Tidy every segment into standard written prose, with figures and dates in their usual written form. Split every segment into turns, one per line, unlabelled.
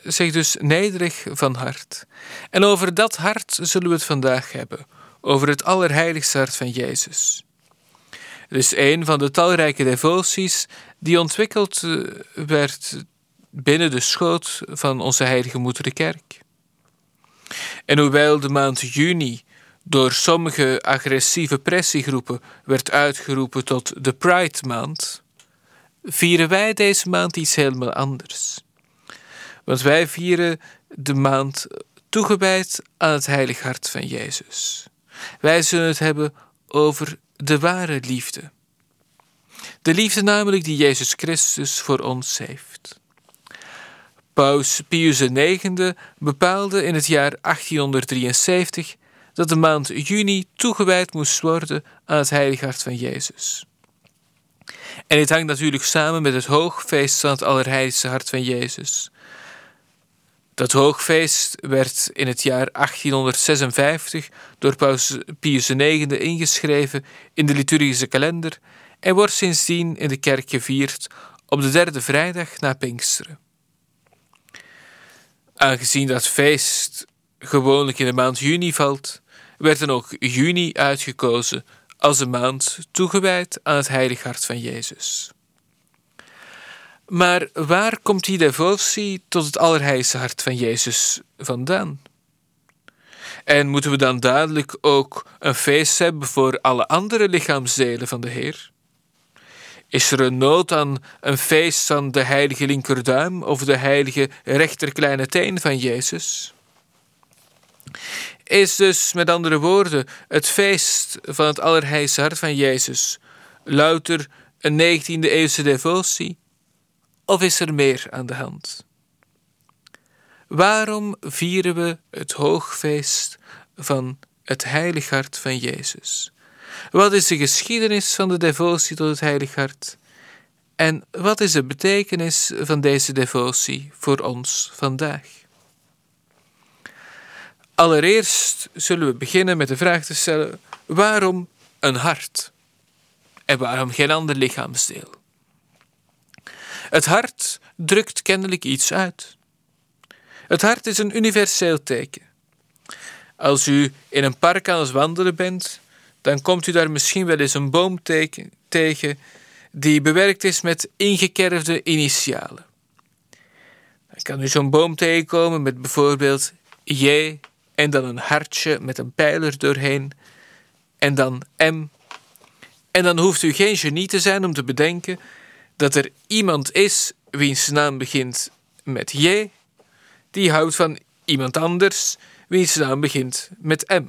zich dus nederig van hart. En over dat hart zullen we het vandaag hebben, over het allerheiligste hart van Jezus. Het is een van de talrijke devoties die ontwikkeld werd binnen de schoot van onze heilige moeder de kerk. En hoewel de maand juni door sommige agressieve pressiegroepen werd uitgeroepen tot de Pride-maand, vieren wij deze maand iets helemaal anders. Want wij vieren de maand toegewijd aan het heilig hart van Jezus. Wij zullen het hebben over de ware liefde. De liefde namelijk die Jezus Christus voor ons heeft. Paus Pius IX bepaalde in het jaar 1873 dat de maand juni toegewijd moest worden aan het heilig hart van Jezus. En dit hangt natuurlijk samen met het hoogfeest van het allerheiligste hart van Jezus. Dat hoogfeest werd in het jaar 1856 door Paus Pius IX ingeschreven in de liturgische kalender en wordt sindsdien in de kerk gevierd op de derde vrijdag na Pinksteren. Aangezien dat feest gewoonlijk in de maand juni valt, werd dan ook juni uitgekozen als een maand toegewijd aan het heilig hart van Jezus. Maar waar komt die devotie tot het allerheiligste hart van Jezus vandaan? En moeten we dan dadelijk ook een feest hebben voor alle andere lichaamsdelen van de Heer? Is er een nood aan een feest van de heilige linkerduim of de heilige rechterkleine teen van Jezus? Is dus, met andere woorden, het feest van het allerheiligste hart van Jezus louter een 19e-eeuwse devotie? Of is er meer aan de hand? Waarom vieren we het hoogfeest van het heilig hart van Jezus? Wat is de geschiedenis van de devotie tot het heilig hart? En wat is de betekenis van deze devotie voor ons vandaag? Allereerst zullen we beginnen met de vraag te stellen: waarom een hart? En waarom geen ander lichaamsdeel? Het hart drukt kennelijk iets uit. Het hart is een universeel teken. Als u in een park aan het wandelen bent, dan komt u daar misschien wel eens een boom tegen die bewerkt is met ingekerfde initialen. Dan kan u zo'n boom tegenkomen met bijvoorbeeld J en dan een hartje met een pijler doorheen en dan M. En dan hoeft u geen genie te zijn om te bedenken dat er iemand is wiens naam begint met J, die houdt van iemand anders wiens naam begint met M.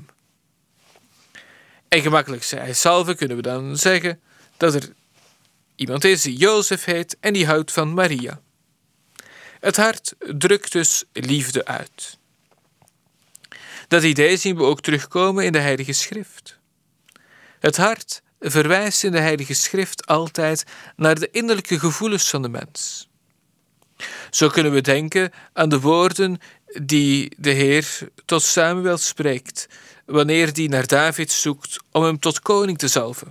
En gemakkelijkshalve kunnen we dan zeggen dat er iemand is die Jozef heet en die houdt van Maria. Het hart drukt dus liefde uit. Dat idee zien we ook terugkomen in de Heilige Schrift. Het hart verwijst in de Heilige Schrift altijd naar de innerlijke gevoelens van de mens. Zo kunnen we denken aan de woorden die de Heer tot Samuel spreekt wanneer die naar David zoekt om hem tot koning te zalven.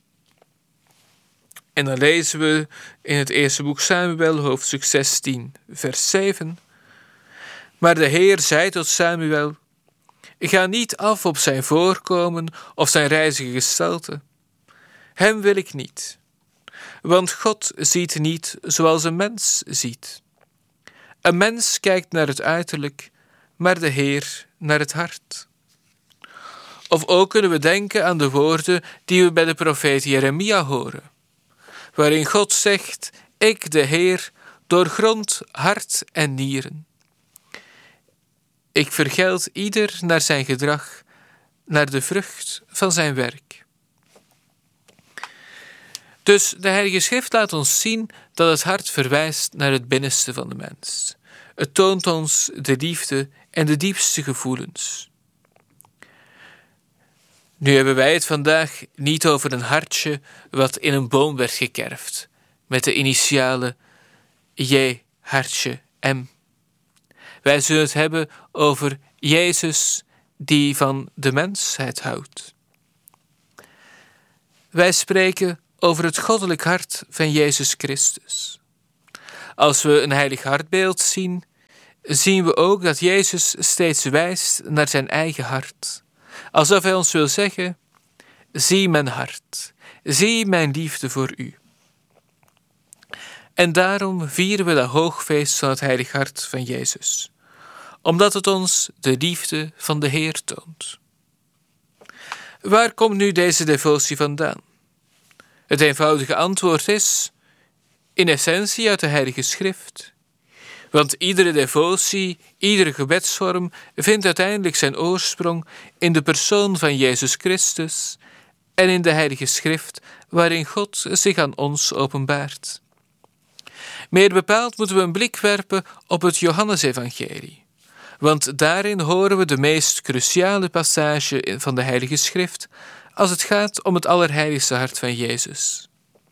En dan lezen we in het eerste boek Samuel, hoofdstuk 16, vers 7. Maar de Heer zei tot Samuel: ga niet af op zijn voorkomen of zijn rijzige gestalte. Hem wil ik niet. Want God ziet niet zoals een mens ziet. Een mens kijkt naar het uiterlijk, maar de Heer naar het hart. Of ook kunnen we denken aan de woorden die we bij de profeet Jeremia horen, waarin God zegt: ik, de Heer, doorgrond hart en nieren. Ik vergeld ieder naar zijn gedrag, naar de vrucht van zijn werk. Dus de Heilige Schrift laat ons zien dat het hart verwijst naar het binnenste van de mens. Het toont ons de liefde en de diepste gevoelens. Nu hebben wij het vandaag niet over een hartje wat in een boom werd gekerfd, met de initialen J, hartje, M. Wij zullen het hebben over Jezus die van de mensheid houdt. Wij spreken over het goddelijk hart van Jezus Christus. Als we een heilig hartbeeld zien, zien we ook dat Jezus steeds wijst naar zijn eigen hart. Alsof hij ons wil zeggen: zie mijn hart, zie mijn liefde voor u. En daarom vieren we dat hoogfeest van het heilig hart van Jezus, omdat het ons de liefde van de Heer toont. Waar komt nu deze devotie vandaan? Het eenvoudige antwoord is: in essentie uit de Heilige Schrift. Want iedere devotie, iedere gebedsvorm vindt uiteindelijk zijn oorsprong in de persoon van Jezus Christus en in de Heilige Schrift, waarin God zich aan ons openbaart. Meer bepaald moeten we een blik werpen op het Johannesevangelie, want daarin horen we de meest cruciale passage van de Heilige Schrift als het gaat om het allerheiligste hart van Jezus.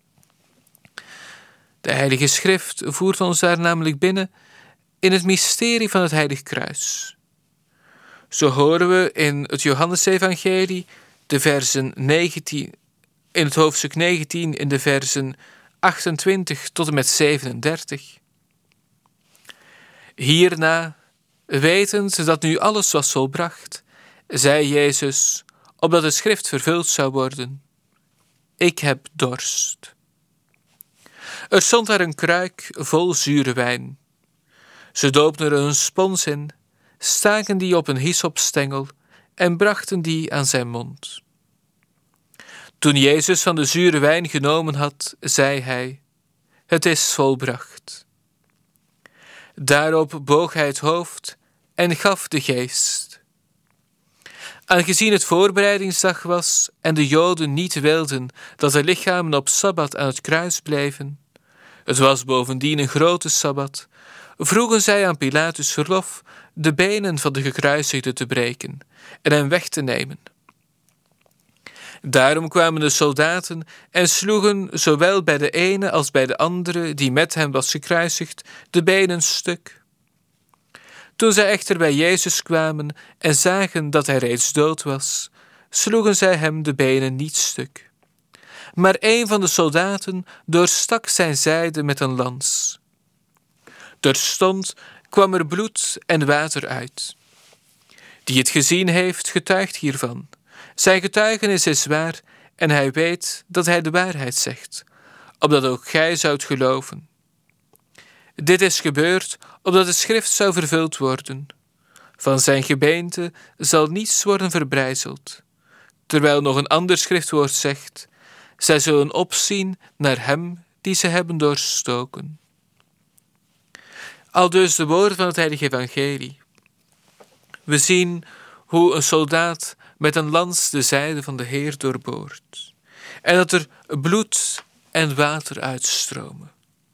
De Heilige Schrift voert ons daar namelijk binnen in het mysterie van het Heilig Kruis. Zo horen we in het Johannesevangelie de versen 19, in het hoofdstuk 19 in de versen 28 tot en met 37. Hierna, wetend dat nu alles was volbracht, zei Jezus, opdat de schrift vervuld zou worden: ik heb dorst. Er stond daar een kruik vol zure wijn. Ze doopten er een spons in, staken die op een hyssopstengel en brachten die aan zijn mond. Toen Jezus van de zure wijn genomen had, zei hij: het is volbracht. Daarop boog hij het hoofd en gaf de geest. Aangezien het voorbereidingsdag was en de Joden niet wilden dat de lichamen op Sabbat aan het kruis bleven, het was bovendien een grote Sabbat, vroegen zij aan Pilatus verlof de benen van de gekruisigde te breken en hem weg te nemen. Daarom kwamen de soldaten en sloegen zowel bij de ene als bij de andere die met hem was gekruisigd de benen stuk. Toen zij echter bij Jezus kwamen en zagen dat hij reeds dood was, sloegen zij hem de benen niet stuk. Maar een van de soldaten doorstak zijn zijde met een lans. Terstond kwam er bloed en water uit. Die het gezien heeft, getuigt hiervan. Zijn getuigenis is waar en hij weet dat hij de waarheid zegt, opdat ook gij zoudt geloven. Dit is gebeurd, opdat de schrift zou vervuld worden. Van zijn gebeente zal niets worden verbrijzeld. Terwijl nog een ander schriftwoord zegt: zij zullen opzien naar hem die ze hebben doorstoken. Aldus de woorden van het heilige evangelie. We zien hoe een soldaat met een lans de zijde van de Heer doorboort en dat er bloed en water uitstromen.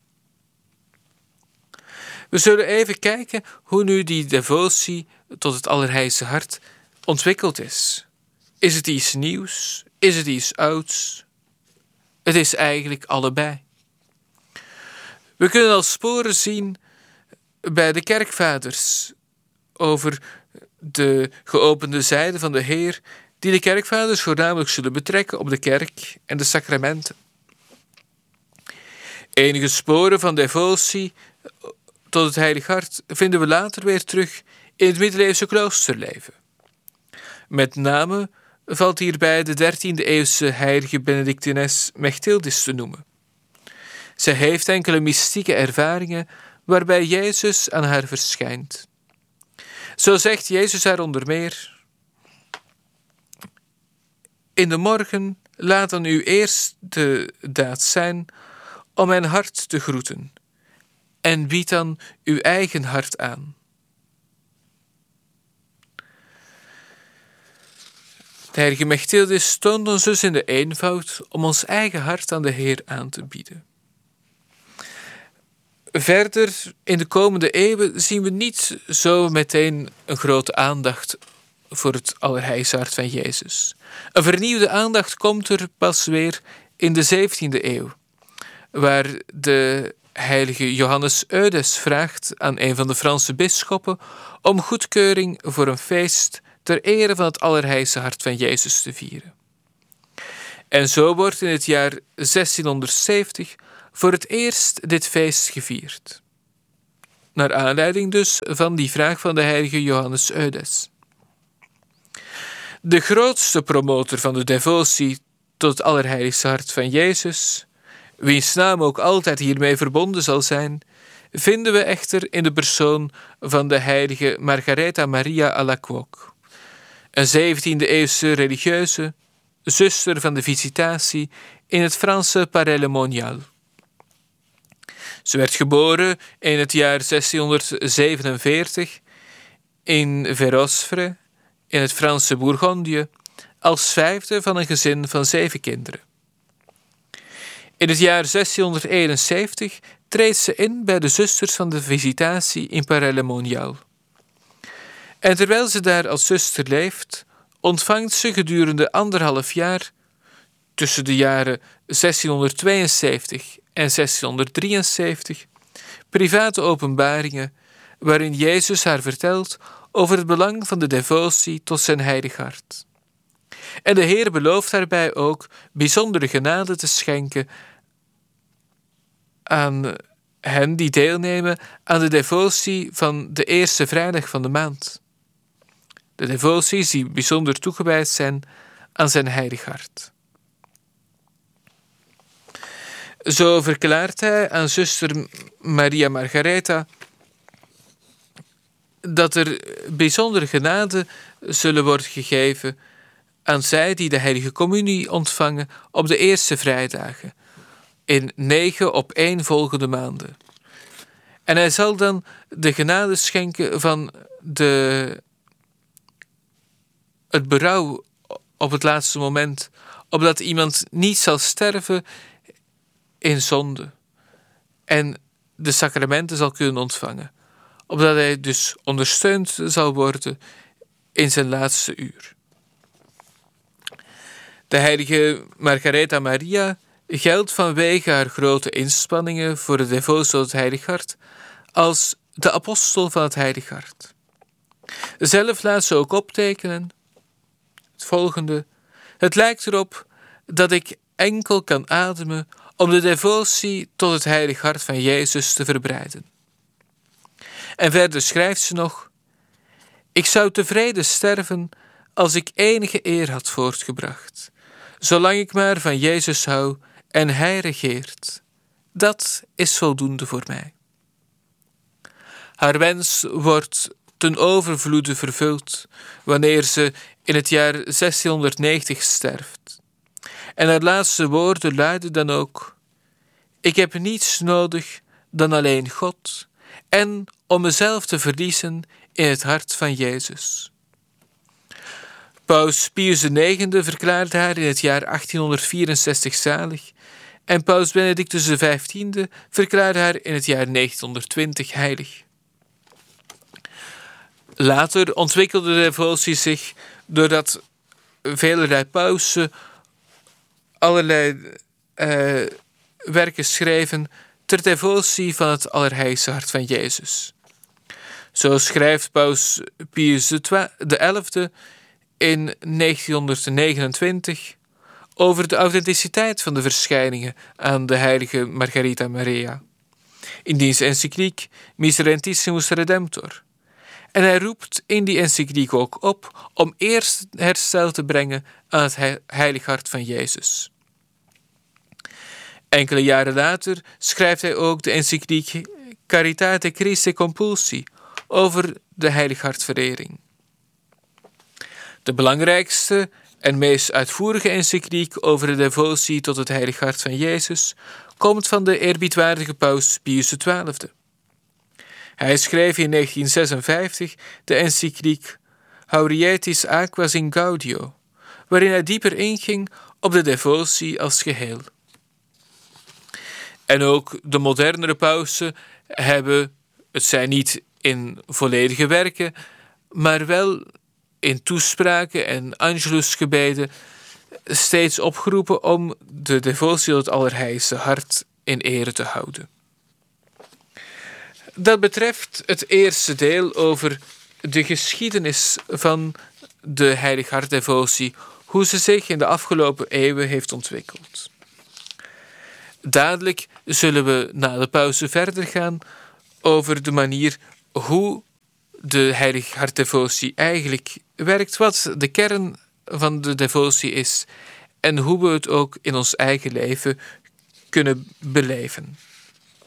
We zullen even kijken hoe nu die devotie tot het Allerheiligste Hart ontwikkeld is. Is het iets nieuws? Is het iets ouds? Het is eigenlijk allebei. We kunnen al sporen zien bij de kerkvaders over de geopende zijde van de Heer, die de kerkvaders voornamelijk zullen betrekken op de kerk en de sacramenten. Enige sporen van devotie tot het Heilig Hart vinden we later weer terug in het middeleeuwse kloosterleven. Met name valt hierbij de 13e-eeuwse heilige Benedictines Mechthildis te noemen. Zij heeft enkele mystieke ervaringen waarbij Jezus aan haar verschijnt. Zo zegt Jezus haar onder meer: in de morgen laat dan uw eerste daad zijn om mijn hart te groeten en bied dan uw eigen hart aan. De heilige Mechthildis toont ons dus in de eenvoud om ons eigen hart aan de Heer aan te bieden. Verder, in de komende eeuwen zien we niet zo meteen een grote aandacht voor het Allerheiligste Hart van Jezus. Een vernieuwde aandacht komt er pas weer in de 17e eeuw, waar de heilige Johannes Eudes vraagt aan een van de Franse bisschoppen om goedkeuring voor een feest ter ere van het Allerheiligste Hart van Jezus te vieren. En zo wordt in het jaar 1670 voor het eerst dit feest gevierd. naar aanleiding dus van die vraag van de heilige Johannes Eudes. De grootste promotor van de devotie tot het Allerheiligste Hart van Jezus, wiens naam ook altijd hiermee verbonden zal zijn, vinden we echter in de persoon van de heilige Margaretha Maria Alacoque, een 17e-eeuwse religieuze, zuster van de Visitatie in het Franse Paray-le-Monial. Ze werd geboren in het jaar 1647 in Verosvre, in het Franse Bourgondië, als vijfde van een gezin van 7 kinderen. In het jaar 1671 treedt ze in bij de zusters van de Visitatie in Paray-le-Monial. En terwijl ze daar als zuster leeft, ontvangt ze gedurende 1,5 jaar, tussen de jaren 1672 en 1673, private openbaringen waarin Jezus haar vertelt over het belang van de devotie tot zijn heilig hart. En de Heer belooft daarbij ook bijzondere genade te schenken aan hen die deelnemen aan de devotie van de eerste vrijdag van de maand. De devoties die bijzonder toegewijd zijn aan zijn heilig hart. Zo verklaart hij aan zuster Maria Margaretha dat er bijzondere genade zullen worden gegeven aan zij die de heilige communie ontvangen op de eerste vrijdagen, in 9 opeenvolgende maanden. En hij zal dan de genade schenken van het berouw op het laatste moment, opdat iemand niet zal sterven in zonde en de sacramenten zal kunnen ontvangen, opdat hij dus ondersteund zal worden in zijn laatste uur. De heilige Margaretha Maria geldt vanwege haar grote inspanningen voor de devotie tot het Heilig Hart als de apostel van het Heilig Hart. Zelf laat ze ook optekenen het volgende: het lijkt erop dat ik enkel kan ademen om de devotie tot het Heilig Hart van Jezus te verbreiden. En verder schrijft ze nog: ik zou tevreden sterven als ik enige eer had voortgebracht, zolang ik maar van Jezus hou en Hij regeert. Dat is voldoende voor mij. Haar wens wordt ten overvloede vervuld wanneer ze in het jaar 1690 sterft. En haar laatste woorden luiden dan ook: ik heb niets nodig dan alleen God en om mezelf te verliezen in het hart van Jezus. Paus Pius IX verklaarde haar in het jaar 1864 zalig en Paus Benedictus XV verklaarde haar in het jaar 1920 heilig. Later ontwikkelde de devotie zich doordat velerlei pausen allerlei werken schreven ter devotie van het Allerheiligste Hart van Jezus. Zo schrijft Paus Pius XI in 1929 over de authenticiteit van de verschijningen aan de heilige Margaretha Maria in diens encycliek Miserentissimus Redemptor. En hij roept in die encycliek ook op om eerst herstel te brengen aan het heilig hart van Jezus. Enkele jaren later schrijft hij ook de encycliek Caritate Christi Compulsi over de heilighartverering. De belangrijkste en meest uitvoerige encycliek over de devotie tot het heilig hart van Jezus komt van de eerbiedwaardige paus Pius XII. Hij schreef in 1956 de encycliek Haurietis Aquas in Gaudio, waarin hij dieper inging op de devotie als geheel. En ook de modernere pausen hebben, het zijn niet in volledige werken, maar wel in toespraken en angelusgebeden steeds opgeroepen om de devotie tot het Allerheiligste Hart in ere te houden. Dat betreft het eerste deel over de geschiedenis van de Heilig Hartdevotie, hoe ze zich in de afgelopen eeuwen heeft ontwikkeld. Dadelijk zullen we na de pauze verder gaan over de manier hoe de Heilig Hartdevotie eigenlijk werkt, wat de kern van de devotie is en hoe we het ook in ons eigen leven kunnen beleven.